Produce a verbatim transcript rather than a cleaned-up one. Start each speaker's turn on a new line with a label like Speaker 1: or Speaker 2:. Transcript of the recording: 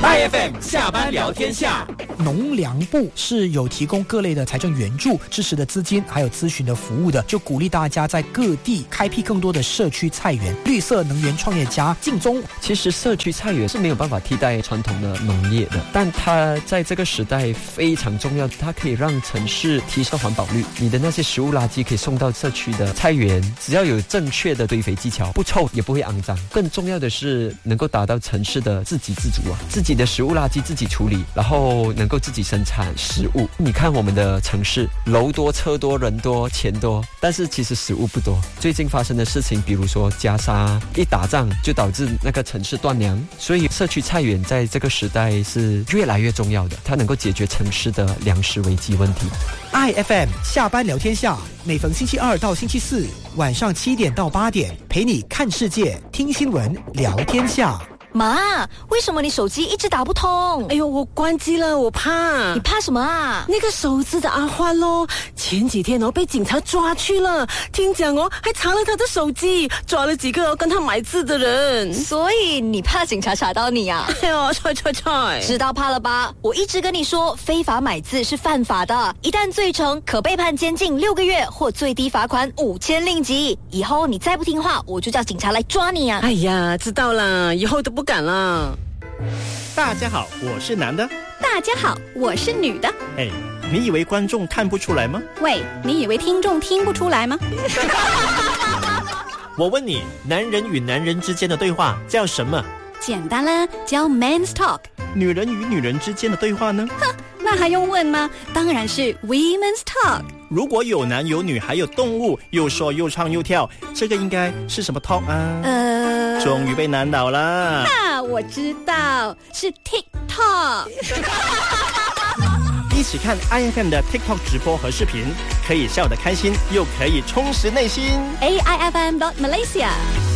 Speaker 1: I F M 下班聊天下。
Speaker 2: 农粮部是有提供各类的财政援助、支持的资金，还有咨询的服务的，就鼓励大家在各地开辟更多的社区菜园。绿色能源创业家靳忠，
Speaker 3: 其实社区菜园是没有办法替代传统的农业的，但它在这个时代非常重要，它可以让城市提升环保率。你的那些食物垃圾可以送到社区的菜园，只要有正确的堆肥技巧，不臭也不会肮脏。更重要的是能够达到城市的自给自足啊，自己的食物垃圾自己处理，然后能够自己生产食物。你看我们的城市，楼多车多人多钱多，但是其实食物不多。最近发生的事情，比如说加沙一打仗就导致那个城市断粮，所以社区菜园在这个时代是越来越重要的，它能够解决城市的粮食危机问题。
Speaker 2: I F M 下班聊天下，每逢星期二到星期四晚上七点到八点，陪你看世界、听新闻、聊天下。
Speaker 4: 妈，为什么你手机一直打不通？
Speaker 5: 哎呦，我关机了，我怕。
Speaker 4: 你怕什么啊？
Speaker 5: 那个手指的阿欢咯，前几天哦被警察抓去了，听讲哦还查了他的手机，抓了几个哦跟他买字的人。
Speaker 4: 所以你怕警察查到你啊？
Speaker 5: 哎呦，踹踹踹！
Speaker 4: 知道怕了吧？我一直跟你说，非法买字是犯法的，一旦罪成，可被判监禁六个月或最低罚款五千令吉。以后你再不听话，我就叫警察来抓你啊！
Speaker 5: 哎呀，知道了，以后都不敢了。
Speaker 6: 大家好，我是男的。
Speaker 7: 大家好，我是女的。
Speaker 6: 哎，你以为观众看不出来吗？
Speaker 7: 喂，你以为听众听不出来吗？
Speaker 6: 我问你，男人与男人之间的对话叫什么？
Speaker 7: 简单啦，叫 Men's Talk。
Speaker 6: 女人与女人之间的对话呢？
Speaker 7: 哼，那还用问吗？当然是 Women's Talk。
Speaker 6: 如果有男有女还有动物，又说又唱又跳，这个应该是什么 talk 啊？
Speaker 7: 呃，
Speaker 6: 终于被难倒了。
Speaker 7: 啊，我知道，是 TikTok。
Speaker 6: 一起看 I F M 的 TikTok 直播和视频，可以笑得开心，又可以充实内心。
Speaker 7: A I F M dot Malaysia。